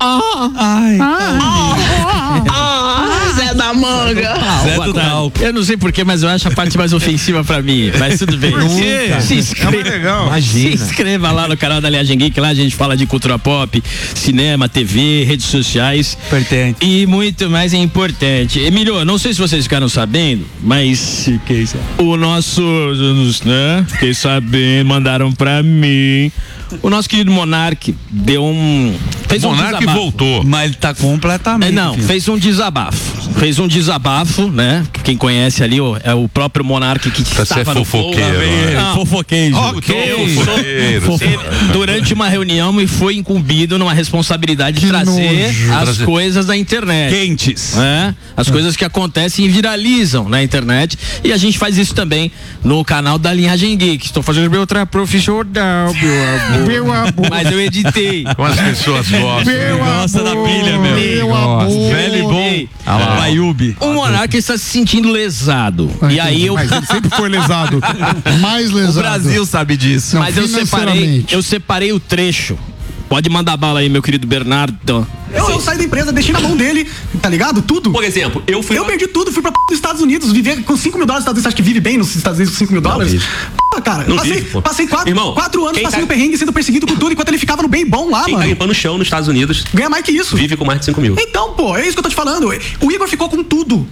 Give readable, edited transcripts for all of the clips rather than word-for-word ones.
Zé da Manga. Zé do Talco. Eu não sei porquê, mas eu acho a parte mais ofensiva pra mim. Mas tudo bem. Se inscreva. legal. Se inscreva lá no canal da Linhagem Geek. Lá a gente fala de cultura pop, cinema, TV, redes sociais. Importante. E muito mais importante. Emílio, não sei se vocês ficaram sabendo, mas o nosso, né? Fiquei sabendo, mandaram pra mim. O nosso querido Monark deu fez Monark desabafo. voltou. Mas ele tá completamente. Não, fez um desabafo, né? Quem conhece ali é o próprio Monark que estava no fofoqueiro. Fofoqueiro. Durante uma reunião e foi incumbido numa responsabilidade de trazer as coisas da internet. Quentes. Né? As coisas que acontecem e viralizam na internet. E a gente faz isso também no canal da Linhagem Geek. Estou fazendo meu outra profissional, meu amor. Mas eu editei. Como as pessoas gostam. Gosta da pilha, meu amor. Velho e bom. Baiube. O Monark está se sentindo lesado. E aí Mas ele sempre foi lesado. Mais lesado. O Brasil sabe disso. Mas eu separei o trecho. Pode mandar bala aí, meu querido Bernardo. Eu saí da empresa, deixei na mão dele, tá ligado? Tudo. Por exemplo, eu perdi tudo, fui pra dos Estados Unidos, viver com $5 mil. Você acha que vive bem nos Estados Unidos com $5 mil? Pô, cara, passei 4 anos passando perrengue, sendo perseguido com tudo, enquanto ele ficava no bem bom lá, quem mano. tá limpando o chão nos Estados Unidos ganha mais que isso. Vive com mais de 5 mil. Então, pô, é isso que eu tô te falando. O Igor ficou com tudo.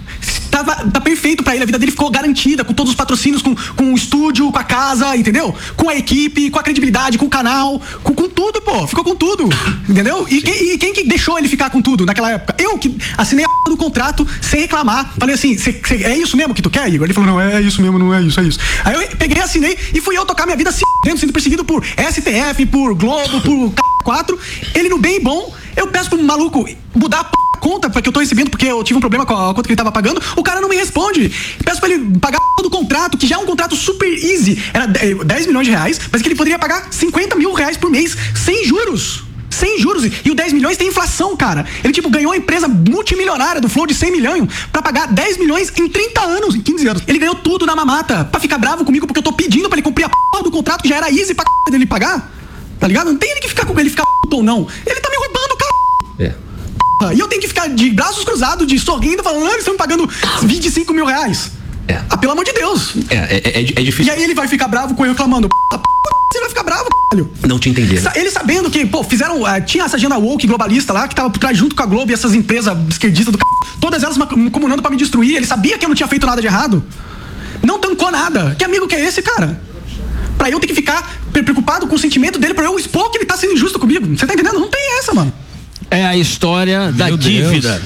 Tá perfeito pra ele, a vida dele ficou garantida, com todos os patrocínios, com o estúdio, com a casa, entendeu? Com a equipe, com a credibilidade, com o canal, com tudo, pô. Ficou com tudo, entendeu? E quem que deixou ele ficar com tudo naquela época? Eu que assinei a do contrato sem reclamar. Falei assim, é isso mesmo que tu quer, Igor? Ele falou, não, é isso mesmo, não é isso, é isso. Aí eu peguei, assinei e fui eu tocar minha vida sendo perseguido por STF, por Globo, por 4. Ele no bem bom, eu peço pro maluco mudar a conta que eu tô recebendo, porque eu tive um problema com a conta que ele tava pagando, o cara não me responde. Peço pra ele pagar do contrato, que já é um contrato super easy, era 10 milhões de reais, mas que ele poderia pagar 50 mil reais por mês, sem juros. Sem juros. E o 10 milhões tem inflação, cara. Ele, ganhou a empresa multimilionária do Flow de 100 milhões pra pagar 10 milhões em 30 anos, em 15 anos. Ele ganhou tudo na mamata pra ficar bravo comigo porque eu tô pedindo pra ele cumprir a porra do contrato que já era easy pra dele pagar. Tá ligado? Não tem ele que ficar com ele ficar ou não. Ele tá me roubando, cara. E eu tenho que ficar de braços cruzados, de sorrindo, falando, eles estão me pagando 25 mil reais. Pelo amor de Deus. É difícil. E aí ele vai ficar bravo com eu reclamando. Você vai ficar bravo, caralho. Não te entender. Ele sabendo que, fizeram. Tinha essa agenda woke globalista lá, que tava por trás junto com a Globo e essas empresas esquerdistas todas elas comunando pra me destruir. Ele sabia que eu não tinha feito nada de errado. Não tancou nada. Que amigo que é esse, cara? Pra eu ter que ficar preocupado com o sentimento dele, pra eu expor que ele tá sendo injusto comigo. Você tá entendendo? Não tem essa, mano. É a história da dívida.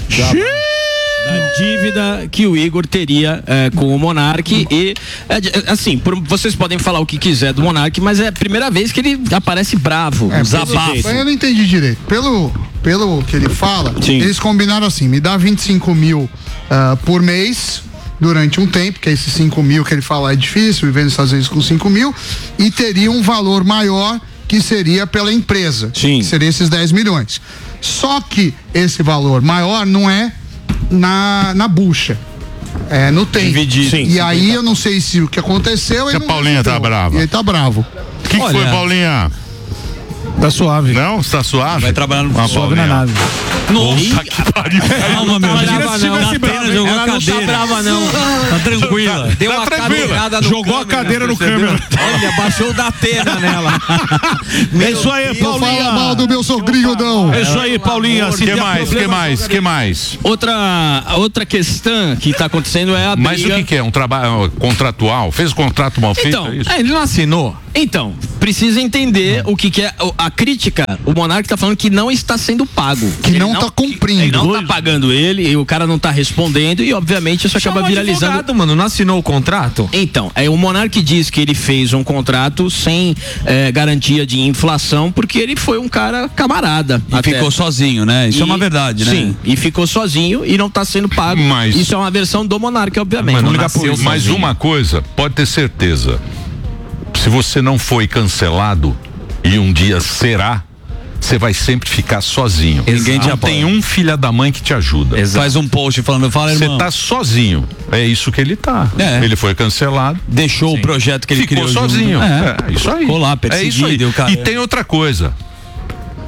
Da dívida que o Igor teria com o Monark. E assim, vocês podem falar o que quiser do Monark, mas é a primeira vez que ele aparece bravo, desabafo. Eu não entendi direito. Pelo que ele fala, Sim. Eles combinaram assim: me dá 25 mil por mês durante um tempo, que esses 5 mil que ele fala é difícil, viver nos Estados Unidos com 5 mil, e teria um valor maior que seria pela empresa. Sim. Que seria esses 10 milhões. Só que esse valor maior não é na bucha. É no tempo. Dividido. Sim, e aí eu não sei se o que aconteceu. Que a Paulinha tá brava. E ele tá bravo. O que foi, Paulinha? Tá suave. Não? Você tá suave? Vai trabalhar no Suave na nave. Nossa, que pariu. Calma, meu. Imagina se tivesse brava. Jogou Ela a não cadeira. tá brava, não. Tá tranquila. Deu uma cadeirada no Jogou a cadeira no câmera. Olha, baixou o da Atena nela. É isso aí, Não Paulinha. fala mal do meu sogrinho, não. É isso aí, Paulinha. Que mais? Outra questão que tá acontecendo é a Mas briga. o que é? Um trabalho contratual? Fez o contrato mal feito? Então, É isso? Ele não assinou. Então, precisa entender o que é a crítica. O Monark tá falando que não está sendo pago. Que Ele não tá cumprindo. Ele não tá pagando ele, e o cara não tá respondendo, e obviamente isso acaba viralizando. Advogado, mano, não assinou o contrato? Então, o Monark diz que ele fez um contrato sem garantia de inflação, porque ele foi um cara camarada. E ficou sozinho, né? Isso é uma verdade, né? Sim, e ficou sozinho e não tá sendo pago. Mas- isso é uma versão do Monark, obviamente. Mas, Não mas uma coisa, pode ter certeza. Se você não foi cancelado e um dia será, você vai sempre ficar sozinho. Ninguém te não apoia. tem um filho da mãe que te ajuda. Faz um post falando, fala, Você irmão. tá sozinho. É isso que ele tá. É. Ele foi cancelado. Deixou o projeto que ele Ficou criou sozinho. junto. É isso aí. Ficou lá, É isso aí. perseguido, o cara. E tem outra coisa.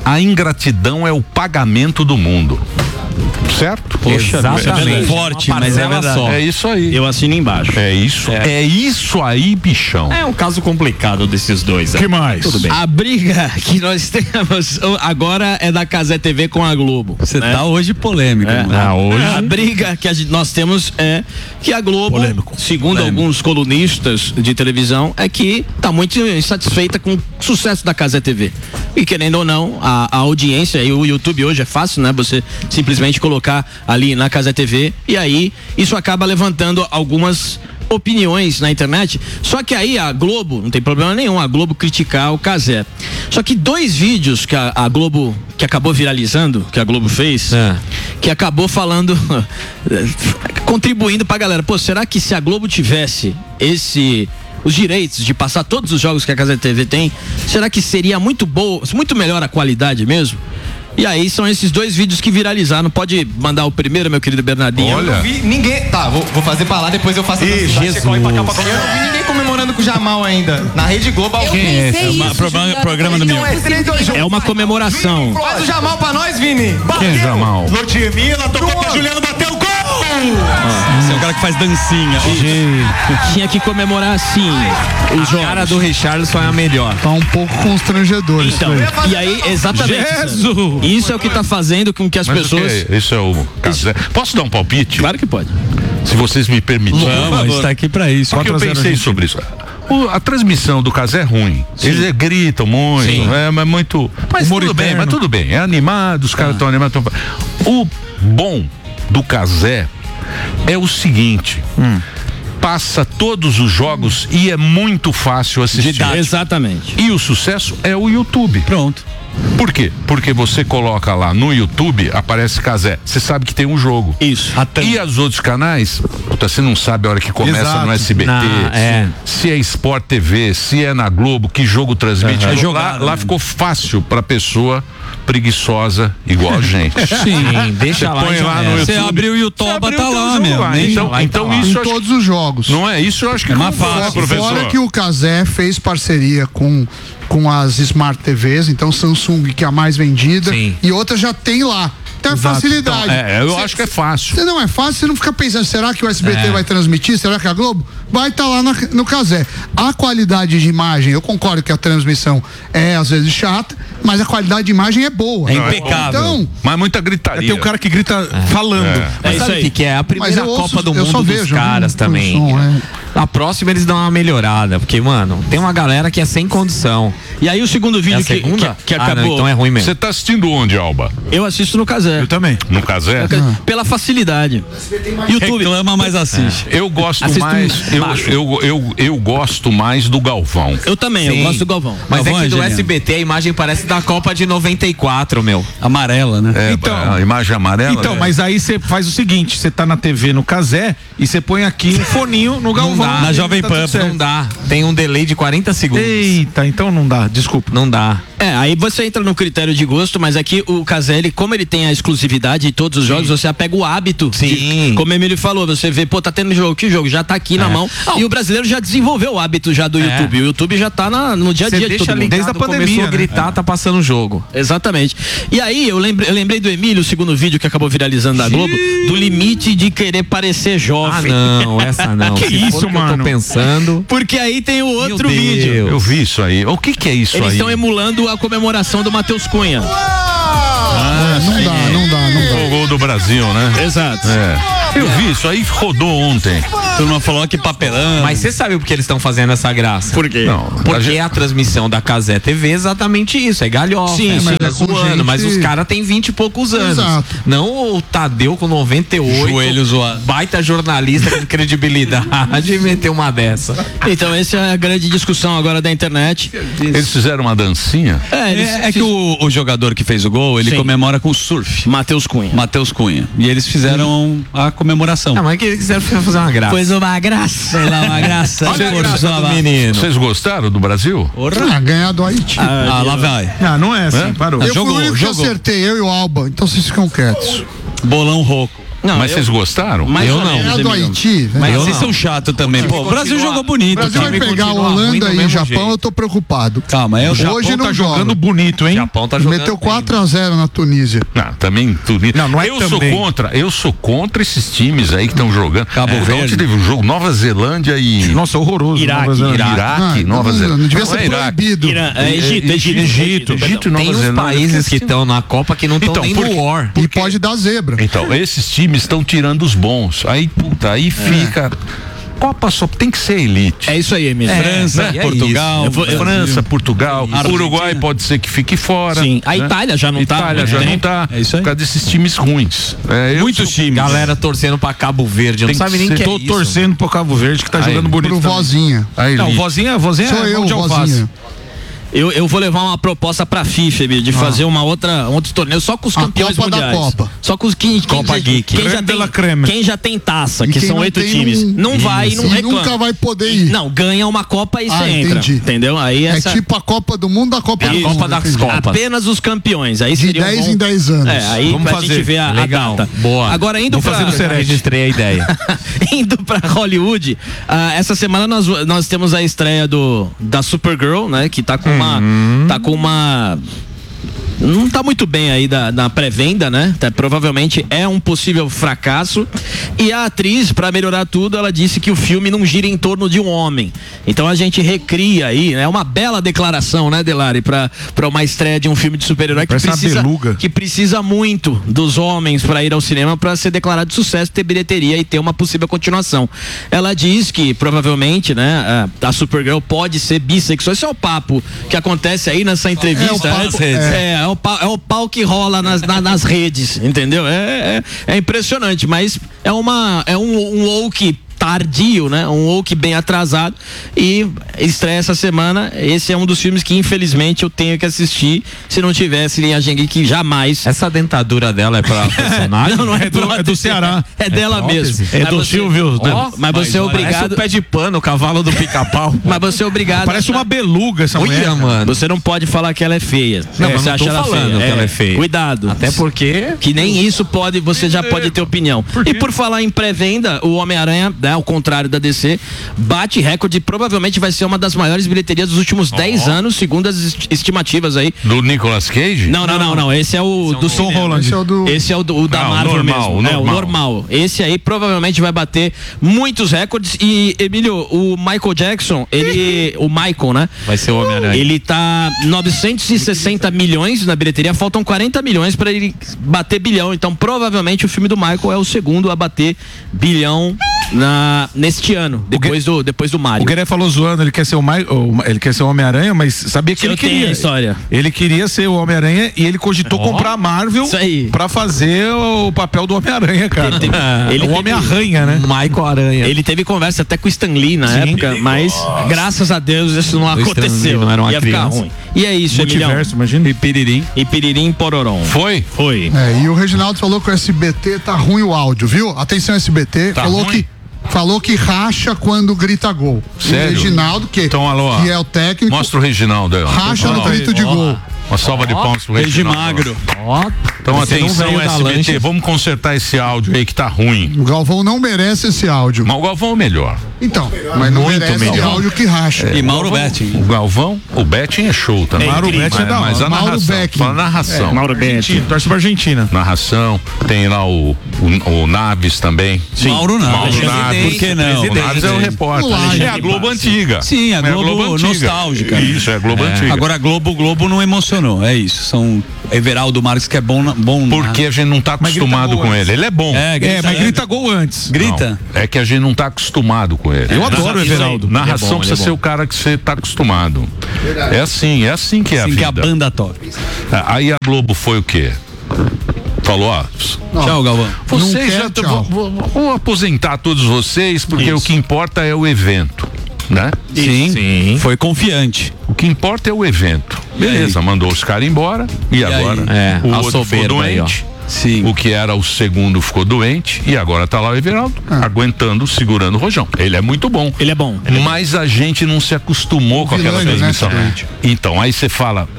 a ingratidão é o pagamento do mundo. Certo? Poxa, Exatamente. Forte, mas é verdade. É isso aí. Eu assino embaixo. É isso aí, bichão. É um caso complicado desses dois. Que mais? Tudo bem. A briga que nós temos agora é da Cazé TV com a Globo. Você né? tá hoje polêmico. Hoje. A briga que nós temos é que a Globo, segundo alguns colunistas de televisão, é que tá muito insatisfeita com o sucesso da Cazé TV. E querendo ou não, a audiência, e o YouTube hoje é fácil, né? Você simplesmente colocar ali na Cazé TV e aí isso acaba levantando algumas opiniões na internet. Só que aí a Globo, não tem problema nenhum, a Globo criticar o Cazé. Só que 2 vídeos que a Globo, que acabou viralizando, que a Globo fez, que acabou falando, contribuindo pra galera. Pô, será que se a Globo tivesse os direitos de passar todos os jogos que a Cazé TV tem, será que seria muito melhor a qualidade mesmo? E aí são esses 2 vídeos que viralizaram. Pode mandar o primeiro, meu querido Bernardinho? Olha. Eu não vi ninguém. Tá, vou fazer pra lá, depois eu faço a Jesus. Eu não vi ninguém comemorando com o Jamal ainda. Na Rede Globo, alguém. Programa do meu. É uma comemoração. Faz o Jamal pra nós, Vini. Quem é Jamal? Ludmilla tocou pra Juliano, bateu o gol! Esse é o cara que faz dancinha. Tinha que comemorar assim os jogos. A cara do Richarlison é a melhor. Tá um pouco constrangedor isso Então, aí. e aí, exatamente. Jesus! Isso é o que tá fazendo com que as Mas pessoas. isso é o Cazé. Posso dar um palpite? Claro que pode. Se vocês me permitirem. Vamos, a gente tá aqui pra isso. Porque eu 4-0 pensei Argentina. sobre isso. A transmissão do Cazé é ruim. Eles gritam muito, é muito. Mas Humor tudo bem, interno. mas tudo bem. É animado, os caras estão animados. O bom do Cazé é o seguinte. Passa todos os jogos e é muito fácil assistir. Exatamente. E o sucesso é o YouTube. Pronto. Por quê? Porque você coloca lá no YouTube, aparece Cazé. Você sabe que tem um jogo. Isso. E os outros canais, puta, você não sabe a hora que começa Exato. no SBT, É. se é Sport TV, se é na Globo, que jogo transmite. É Lá- jogado, lá né? ficou fácil pra pessoa preguiçosa igual a gente. Sim, deixa lá. põe e já lá era. no Você YouTube. abriu o Você YouTube, abriu tá o teu lá, jogo meu. lá. Nem- Então, lá e tá lá. isso Em eu acho todos os jogos. não é isso, eu acho que mais concordo, fácil. professor. Fora que o Cazé fez parceria com as Smart TVs, então Samsung, que é a mais vendida, Sim. e outra já tem lá. Então é facilidade. Eu acho que é fácil. Se não é fácil, você não fica pensando, será que o SBT vai transmitir? Será que a Globo? Vai estar lá no Cazé. A qualidade de imagem, eu concordo que a transmissão é às vezes chata, mas a qualidade de imagem é boa. É impecável. Então, Mas muita gritaria. Tem um cara que grita falando. Mas isso sabe aí. o que é? A primeira Mas eu ouço- Copa do eu só Mundo dos vejo, caras né, também. pelo som, A próxima eles dão uma melhorada, porque, mano, tem uma galera que é sem condição. E aí o segundo É vídeo a segunda? que Ah, acabou. não, então é ruim mesmo. Você tá assistindo onde, Alba? Eu assisto no Cazé. Eu também. No Cazé? Pela facilidade. YouTube. Reclama, mas assiste. Eu gosto Assisto mais. baixo. Eu gosto mais do Galvão. Eu também, Sim. eu gosto do Galvão. Mas Galvão é que é do genial. SBT a imagem parece da Copa de 94, meu. Amarela, né? Então- A imagem amarela. Então, mas aí você faz o seguinte, você tá na TV no Cazé e você põe aqui um foninho no Galvão. dá. Na Jovem Tá Pan, tudo certo. Não dá. Tem um delay de 40 segundos. Eita, então não dá, desculpa. Não dá. Aí você entra no critério de gosto, mas aqui o Cazé, como ele tem a exclusividade de todos os jogos, você apega o hábito. Sim. Como o Emílio falou, você vê, pô, tá tendo jogo, que jogo? Já tá aqui na mão. E o brasileiro já desenvolveu o hábito já do YouTube. O YouTube já tá no dia a dia de deixa todo mundo. ligado, Desde a pandemia, começou a né? gritar, tá passando o jogo. Exatamente. E aí, eu lembrei do Emílio, o segundo vídeo que acabou viralizando da Globo, do limite de querer parecer Ah, jovem. não, essa não. Que Se isso, for o que mano? eu tô pensando. Porque aí tem o outro Meu Deus. vídeo. Eu vi isso aí. O que é isso Eles aí? estão emulando a comemoração do Matheus Cunha. não dá. O gol do Brasil, né? Exato. Eu vi isso aí, rodou ontem. A turma falou que papelão. Mas você sabe por que eles estão fazendo essa graça? Por quê? Não, Porque a transmissão da Cazé TV é exatamente isso, é galhofa, Sim, é sim, fica é com zoando, gente- mas os caras têm 20 e poucos anos. Exato. Não o Tadeu com 98, Joelho zoado. baita jornalista com credibilidade e meter uma dessa. Então, essa é a grande discussão agora da internet. Eles fizeram uma dancinha. É que o jogador que fez o gol, ele Sim. comemora com o surf. Matheus Cunha. Matheus Cunha. E eles fizeram a comemoração. Ah, mas que eles quiseram fazer uma graça. Pois uma graça. Sei lá, uma graça. Olha a graça do menino. Vocês gostaram do Brasil? Ganhar do Haiti. Ah, lá vai. Não é assim, parou. eu jogou, fui o único jogou. que acertei, eu e o Alba, então vocês ficam quietos. Bolão rouco. Não, Mas vocês gostaram? Mas Eu não. É do Haiti. Mas né? vocês são chatos também. Pô, o Brasil jogou bonito. O Brasil vai time pegar a continua ruim Holanda do e mesmo Japão, jeito. eu tô preocupado. Calma, é o Japão. Hoje não tá joga. jogando bonito, hein? Japão tá jogando Meteu bem. 4-0 na Tunísia. Não, também tudo. Não é também. Eu sou contra esses times aí que estão jogando. Cabo Ontem Verde. teve um jogo Nova Zelândia e Nossa, horroroso. Iraque, Nova Zelândia. Iraque, Nova Zelândia. Não devia Não ser é Iraque. proibido. Egito e Nova Tem uns Zelândia. países que estão na Copa que não estão Então, nem por no quê? War. E pode dar zebra. Então, esses times estão tirando os bons. Aí, puta, aí fica. Copa só tem que ser elite. É isso aí, Emílio. França, é Portugal, França, Portugal, Argentina. Uruguai pode ser que fique fora. Sim. A né? Itália já não tá. Itália há já muito não tempo. tá. É isso aí. Por causa desses times ruins. Muitos times. Galera torcendo pra Cabo Verde. Eu não Tem sabe que nem ser. que é Tô isso. torcendo pro Cabo Verde que tá Aí, jogando bonito. Pro também. vozinha. A elite. Não, vozinha Sou é eu, mão de alface. vozinha. Eu vou levar uma proposta pra FIFA, Emílio, de fazer um outro torneio só com os A campeões Copa da mundiais. Copa. Só com os quem Copa já, Geek. quem já Creme de la tem, creme. quem já tem taça, E que quem são não 8 tem, times. Não vai e não E reclama. nunca vai poder ir. Não, ganha uma Copa e você entra. entendi. Entendeu? Aí É essa tipo a Copa do Mundo da Copa É a do Copa Mundo. das entendi. Copas. apenas os campeões. Aí De seria 10 bom... em 10 anos. Aí Vamos a gente fazer. vê a Legal. data. Boa. Agora indo Vamos fazer no pra... Serete. Registrei a ideia. Indo pra Hollywood, essa semana nós temos a estreia da Supergirl, né? Que tá com uma não tá muito bem aí na pré-venda, né? Provavelmente é um possível fracasso. E a atriz, pra melhorar tudo, ela disse que o filme não gira em torno de um homem. Então a gente recria aí, é uma bela declaração, né, Delari, pra uma estreia de um filme de super-herói que precisa muito dos homens pra ir ao cinema pra ser declarado sucesso, ter bilheteria e ter uma possível continuação. Ela diz que provavelmente, né, a Supergirl pode ser bissexual. Esse é o papo que acontece aí nessa entrevista. É o pau que rola nas redes, entendeu? É impressionante, mas é um woke tardio, né? Um woke bem atrasado e estreia essa semana. Esse é um dos filmes que infelizmente eu tenho que assistir. Se não tivesse Linha Geek, jamais. Essa dentadura dela é pra personagem? Não é É do Ceará. É dela prótese? mesmo. É Mas do você- Silvio. Mas você é Parece obrigado. o pé de pano, o cavalo do pica-pau. Mas você é obrigado. Parece uma beluga essa mulher. Olha, mano. Você não pode falar que ela é feia. Não, mas você não tô acha ela falando feia. que ela é feia. Cuidado. Até porque... Que nem isso você já pode ter opinião. E por falar em pré-venda, o Homem-Aranha, né, ao contrário da DC, bate recorde, provavelmente vai ser uma das maiores bilheterias dos últimos 10 anos, segundo as estimativas aí. Do Nicolas Cage? Não. Esse é o do Tom Holland. Esse é o do... Esse é o da Não, Marvel normal, mesmo. normal. O normal. Esse aí provavelmente vai bater muitos recordes. E, Emílio, o Michael Jackson, o Michael, né? Vai ser o Homem-Aranha. Ele tá 960 milhões na bilheteria, faltam 40 milhões pra ele bater bilhão. Então, provavelmente, o filme do Michael é o segundo a bater bilhão neste ano, depois do Mario. O Gueré falou zoando, ele quer ser ele quer ser o Homem-Aranha, mas sabia que Eu ele tenho queria. a história. Ele queria ser o Homem-Aranha e ele cogitou comprar a Marvel Isso aí. pra fazer o papel do Homem-Aranha, cara. Ele o Homem-Aranha, né? Michael Aranha. Ele teve conversa até com o Stan Lee na época, mas graças a Deus isso não Stan Lee aconteceu. não era uma Ia ficar criança. ruim. E é isso, Emilhão. Multiverso, imagina. E Piririm. E Piririm Pororom. Foi? Foi. E o Reginaldo falou que o SBT tá ruim o áudio, viu? Atenção, SBT. Tá falou ruim? falou que racha quando grita gol. Sério? O Reginaldo, Então, alô, que é o técnico, Mostra o Reginaldo aí, ó. racha no Ó, grito de gol. Uma salva de palmas pro Regi Reginaldo. magro. Ó, Então você não atenção, veio da SBT, lancha. vamos consertar esse áudio aí que tá ruim. O Galvão não merece esse áudio. Mas o Galvão é melhor. Então, mas não Muito merece melhor. áudio que racha. E Mauro Betting. O Galvão, o Betting é show também. Mauro Betting é da hora. Mas a Mauro narração, Beckman. fala narração. Mauro Betting. Argentina, torce pra Argentina. Narração, tem lá o Naves também. Mauro não. Mauro Naves. Por que não? O Naves é o repórter. Laje. É a Globo antiga. Sim, a É Globo antiga. nostálgica. Isso, é a Globo antiga. Agora a Globo não emocionou, é isso. São Everaldo Marques que é bom. Porque a gente não tá Mas grita acostumado gol com antes. ele. Ele é bom. Mas grita gol antes. Grita. Não, é que a gente não tá acostumado com ele. Eu adoro o Everaldo. Narração Ele é bom, precisa ele é ser bom. o cara que você tá acostumado. É assim que é a Assim vida. que a banda toca. Aí a Globo foi o quê? Falou, ó, Tchau, Galvão. vocês quer já tchau. vou aposentar todos vocês, porque o que importa é o evento, né? Sim. Foi confiante. O que importa é o evento. Beleza, mandou os caras embora e agora É, o a outro ficou soberba aí, ó. doente. Sim. O que era o segundo ficou doente e agora tá lá o Everaldo aguentando, segurando o rojão. Ele é muito bom. Ele é bom. Mas a gente não se acostumou com aquela Vilões, né, transmissão. Saúde? Então, aí você fala,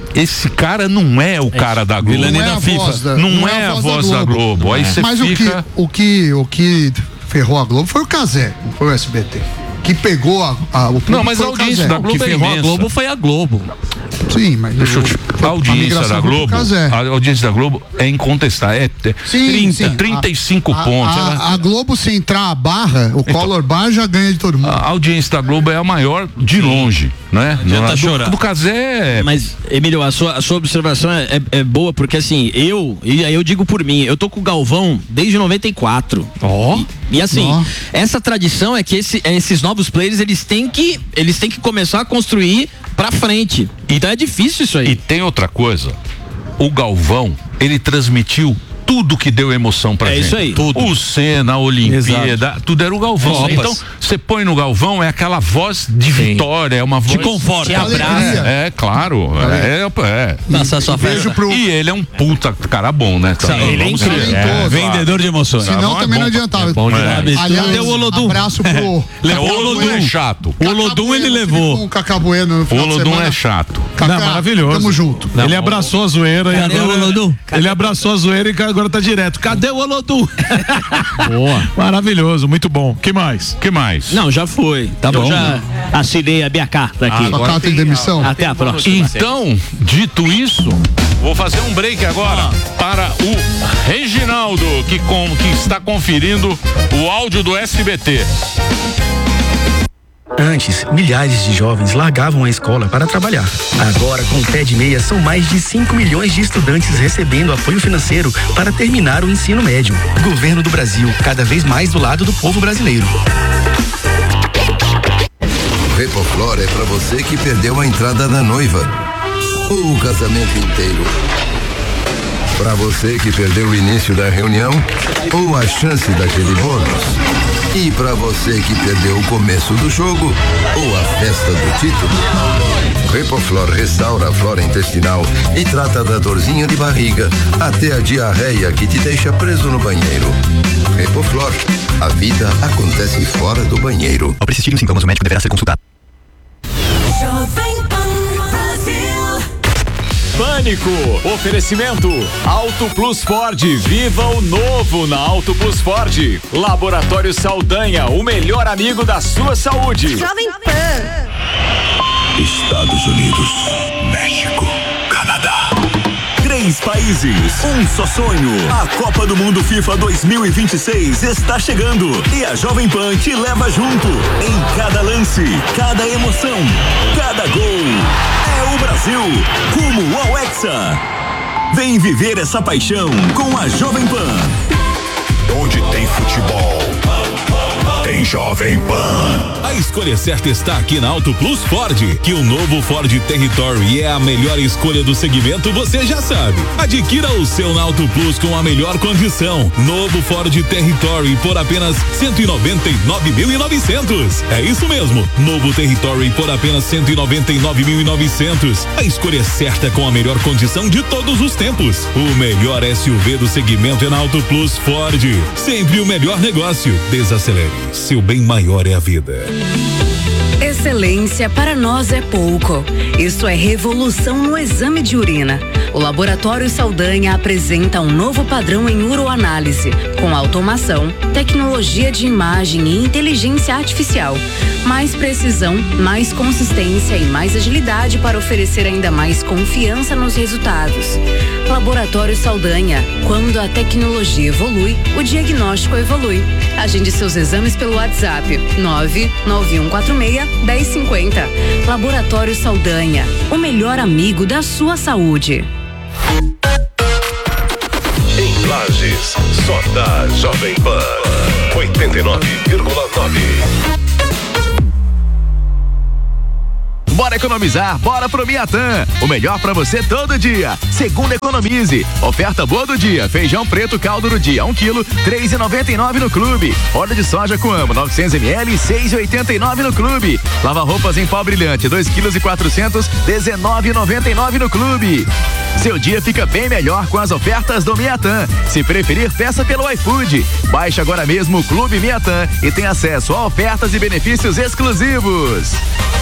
esse cara não é o cara da Globo. Não é a voz da, não é a voz da Globo. Aí você Mas fica... o que ferrou a Globo foi o Cazé, não foi o SBT. Que pegou o público. Não, mas a audiência da Globo que é ferrou imensa. a Globo foi a Globo. Sim, mas a audiência da Globo, a audiência da Globo é incontestável. Sim, 35 pontos. A Globo, se entrar a barra, o Collor Bar já ganha de todo mundo. A audiência da Globo é a maior de longe, né? Já tá chorando. Do Cazé. Mas, Emílio, a sua observação é boa, porque assim, e aí eu digo por mim, eu tô com o Galvão desde 94. E assim, essa tradição é que esses novos players, eles têm que começar a construir pra frente. Então é difícil isso aí. E tem outra coisa, o Galvão, ele transmitiu tudo que deu emoção pra gente. É isso aí. Tudo. O Senna, a Olimpíada, tudo era o Galvão. Então, você põe no Galvão, é aquela voz de vitória, é uma voz... Te conforta. Te abraça. É, claro. Passa sua festa. E ele é um puta cara bom, né? Ele é incrível. Vendedor de emoções. Senão também não adiantava. Aliás, cadê o Olodum? Abraço pro... O Olodum é chato. O Olodum ele levou. O Cacabueno no final O Olodum é chato. Cacá, não, maravilhoso. Tamo junto. Ele abraçou a zoeira. Cadê o Olodum? Ele abraçou a zoeira e agora tá direto. Cadê o Olodum? Boa. Maravilhoso, muito bom. Que mais? Não, já foi. Tá bom. Eu já assinei a minha carta aqui. Sua carta de demissão? Até a próxima. Então, dito isso, vou fazer um break agora para o Reginaldo, que está conferindo o áudio do SBT. Antes, milhares de jovens largavam a escola para trabalhar. Agora, com o Pé de Meia, são mais de 5 milhões de estudantes recebendo apoio financeiro para terminar o ensino médio. Governo do Brasil, cada vez mais do lado do povo brasileiro. Repoflor é para você que perdeu a entrada da noiva ou o casamento inteiro. Para você que perdeu o início da reunião ou a chance daquele bônus. E para você que perdeu o começo do jogo ou a festa do título. Repoflor restaura a flora intestinal e trata da dorzinha de barriga até a diarreia que te deixa preso no banheiro. Repoflor, a vida acontece fora do banheiro. Ao persistirem os sintomas, o médico deverá ser consultado. Pânico, oferecimento Auto Plus Ford, viva o novo na Auto Plus Ford. Laboratório Saldanha, o melhor amigo da sua saúde. Jovem Pan. Estados Unidos, México, Canadá. 3 países, um só sonho. A Copa do Mundo FIFA 2026 está chegando e a Jovem Pan te leva junto. Em cada lance, cada emoção, cada gol. É o Brasil, rumo ao Hexa. Vem viver essa paixão com a Jovem Pan. Onde tem futebol, tem Jovem Pan. A escolha certa está aqui na Auto Plus Ford, que o novo Ford Territory é a melhor escolha do segmento, você já sabe. Adquira o seu na Auto Plus com a melhor condição. Novo Ford Territory por apenas 199.900. É isso mesmo, novo Territory por apenas 199.900. A escolha certa com a melhor condição de todos os tempos. O melhor SUV do segmento é na Auto Plus Ford. Sempre o melhor negócio. Desacelere. Seu bem maior é a vida. Excelência para nós é pouco. Isso é revolução no exame de urina. O Laboratório Saldanha apresenta um novo padrão em uroanálise, com automação, tecnologia de imagem e inteligência artificial. Mais precisão, mais consistência e mais agilidade para oferecer ainda mais confiança nos resultados. Laboratório Saldanha. Quando a tecnologia evolui, o diagnóstico evolui. Agende seus exames pelo WhatsApp 99146-1050. Laboratório Saldanha, o melhor amigo da sua saúde. Em Lages, só da Jovem Pan 89,9. Bora economizar, bora pro Miatã. O melhor pra você todo dia. Segunda economize. Oferta boa do dia. Feijão preto caldo do dia, 1 kg, R$3,99 no clube. Óleo de soja com amo, 900 ml, R$6,89 no clube. Lava roupas em pó brilhante, 2,4 kg, R$19,99 no clube. Seu dia fica bem melhor com as ofertas do Miatã. Se preferir, peça pelo iFood. Baixe agora mesmo o Clube Miatã e tenha acesso a ofertas e benefícios exclusivos.